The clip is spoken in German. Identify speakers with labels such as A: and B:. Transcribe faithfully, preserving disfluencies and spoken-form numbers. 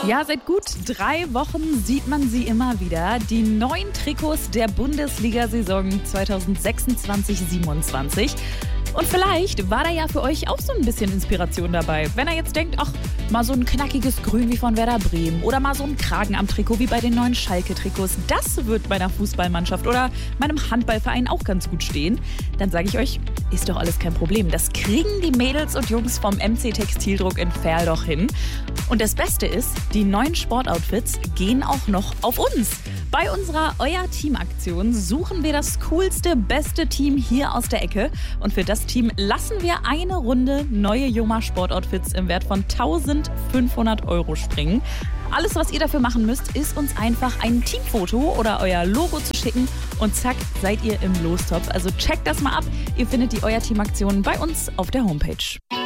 A: Ja, seit gut drei Wochen sieht man sie immer wieder. Die neuen Trikots der Bundesliga-Saison zwanzig sechsundzwanzig siebenundzwanzig. Und vielleicht war da ja für euch auch so ein bisschen Inspiration dabei. Wenn er jetzt denkt, ach, mal so ein knackiges Grün wie von Werder Bremen oder mal so ein Kragen am Trikot wie bei den neuen Schalke-Trikots, das wird meiner Fußballmannschaft oder meinem Handballverein auch ganz gut stehen. Dann sage ich euch, ist doch alles kein Problem. Das kriegen die Mädels und Jungs vom M C Textildruck in Verl doch hin. Und das Beste ist, die neuen Sportoutfits gehen auch noch auf uns. Bei unserer Euer Team-Aktion suchen wir das coolste, beste Team hier aus der Ecke. Und für das Team lassen wir eine Runde neue Joma Sportoutfits im Wert von eintausendfünfhundert Euro springen. Alles, was ihr dafür machen müsst, ist uns einfach ein Teamfoto oder euer Logo zu schicken und zack, seid ihr im Lostopf. Also checkt das mal ab. Ihr findet die Euer Team-Aktion bei uns auf der Homepage.